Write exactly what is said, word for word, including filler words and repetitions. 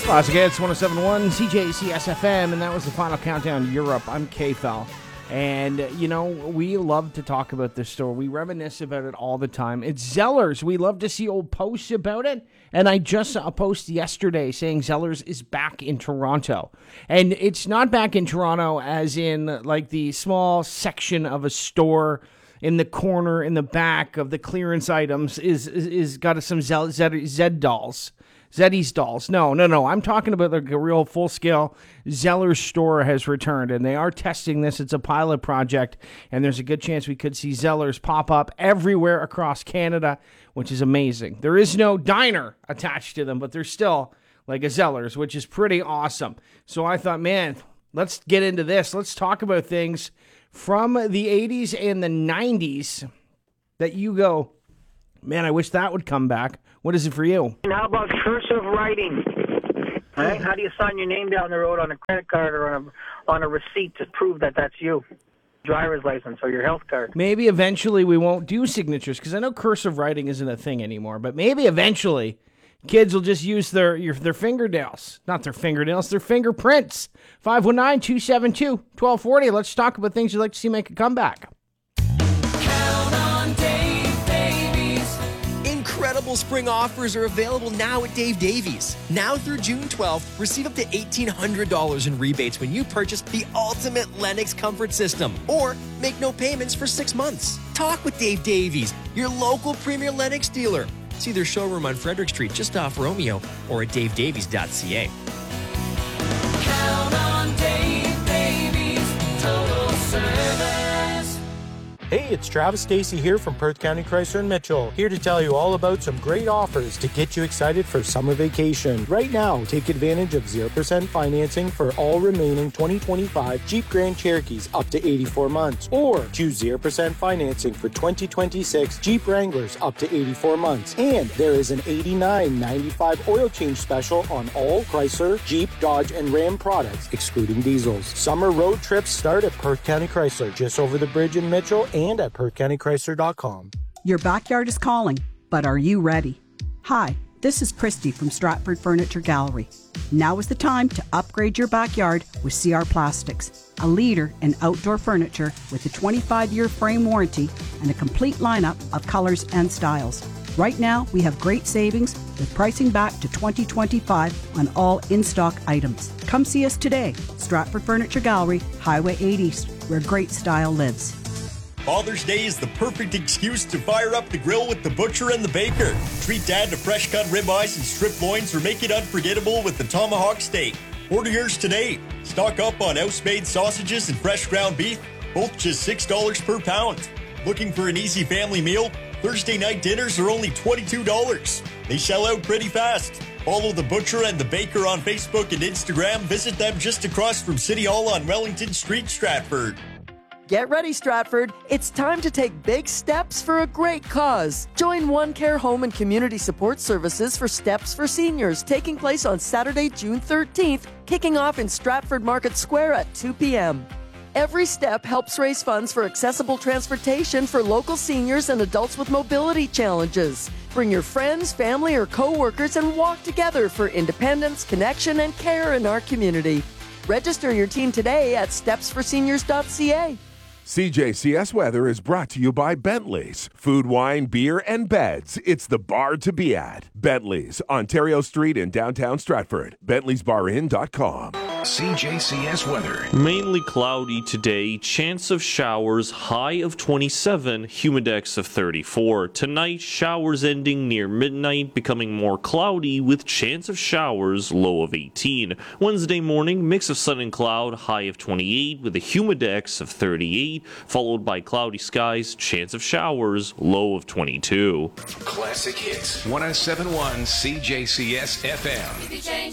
Classic Hits, one oh seven point one, C J C S F M, and that was the final countdown to Europe. I'm K-Fel, and, you know, we love to talk about this store. We reminisce about it all the time. It's Zellers. We love to see old posts about it, and I just saw a post yesterday saying Zellers is back in Toronto. And it's not back in Toronto as in, like, the small section of a store in the corner, in the back of the clearance items is is, is got some Z, Z, Z dolls. Zeddy's dolls. No, no, no. I'm talking about like a real full-scale Zellers store has returned, and they are testing this. It's a pilot project, and there's a good chance we could see Zellers pop up everywhere across Canada, which is amazing. There is no diner attached to them, but there's still like a Zellers, which is pretty awesome. So I thought, man, let's get into this. Let's talk about things from the eighties and the nineties that you go, man, I wish that would come back. What is it for you? And how about cursive writing? Right? How do you sign your name down the road on a credit card or on a, on a receipt to prove that that's you? Driver's license or your health card. Maybe eventually we won't do signatures, because I know cursive writing isn't a thing anymore, but maybe eventually kids will just use their your, their fingernails. Not their fingernails, their fingerprints. five one nine, two seven two, one two four zero. Let's talk about things you'd like to see make a comeback. Count on Dave Davies. Incredible spring offers are available now at Dave Davies. Now through June twelfth, receive up to eighteen hundred dollars in rebates when you purchase the ultimate Lennox comfort system or make no payments for six months. Talk with Dave Davies, your local premier Lennox dealer. See their showroom on Frederick Street just off Romeo or at dave davies dot c a. Count on Dave Davies, total service. Hey, it's Travis Stacey here from Perth County Chrysler and Mitchell, here to tell you all about some great offers to get you excited for summer vacation. Right now, take advantage of zero percent financing for all remaining twenty twenty-five Jeep Grand Cherokees up to eighty-four months, or choose zero percent financing for twenty twenty-six Jeep Wranglers up to eighty-four months. And there is an eighty-nine ninety-five oil change special on all Chrysler, Jeep, Dodge, and Ram products, excluding diesels. Summer road trips start at Perth County Chrysler, just over the bridge in Mitchell, and at perth county chrysler dot com. Your backyard is calling, but are you ready? Hi, this is Christy from Stratford Furniture Gallery. Now is the time to upgrade your backyard with C R Plastics, a leader in outdoor furniture with a twenty-five year frame warranty and a complete lineup of colors and styles. Right now, we have great savings with pricing back to twenty twenty-five on all in-stock items. Come see us today, Stratford Furniture Gallery, Highway eight East, where great style lives. Father's Day is the perfect excuse to fire up the grill with the butcher and the baker. Treat Dad to fresh cut ribeyes and strip loins, or make it unforgettable with the tomahawk steak. Order yours today. Stock up on house-made sausages and fresh ground beef, both just six dollars per pound. Looking for an easy family meal? Thursday night dinners are only twenty-two dollars. They sell out pretty fast. Follow the butcher and the baker on Facebook and Instagram. Visit them just across from City Hall on Wellington Street, Stratford. Get ready, Stratford. It's time to take big steps for a great cause. Join One Care Home and Community Support Services for Steps for Seniors, taking place on Saturday, June thirteenth, kicking off in Stratford Market Square at two p.m. Every step helps raise funds for accessible transportation for local seniors and adults with mobility challenges. Bring your friends, family, or co-workers and walk together for independence, connection, and care in our community. Register your team today at steps for seniors dot c a. C J C S Weather is brought to you by Bentley's. Food, wine, beer, and beds. It's the bar to be at. Bentley's, Ontario Street in downtown Stratford. bentley's bar inn dot com. C J C S Weather. Mainly cloudy today, chance of showers, high of twenty-seven, humidex of thirty-four. Tonight, showers ending near midnight, becoming more cloudy with chance of showers, low of eighteen. Wednesday morning, mix of sun and cloud, high of twenty-eight with a humidex of thirty-eight, followed by cloudy skies, chance of showers, low of twenty-two. Classic Hits, one oh seven point one C J C S F M.